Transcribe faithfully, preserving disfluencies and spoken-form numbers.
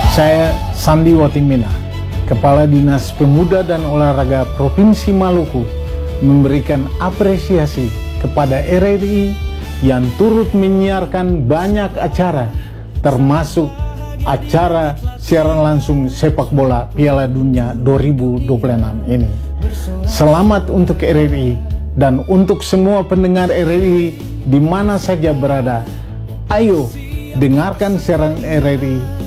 Saya Sandi Watimena, Kepala Dinas Pemuda dan Olahraga Provinsi Maluku, memberikan apresiasi kepada R R I yang turut menyiarkan banyak acara, termasuk acara siaran langsung sepak bola Piala Dunia dua ribu dua puluh enam ini. Selamat untuk R R I dan untuk semua pendengar R R I di mana saja berada. Ayo dengarkan siaran R R I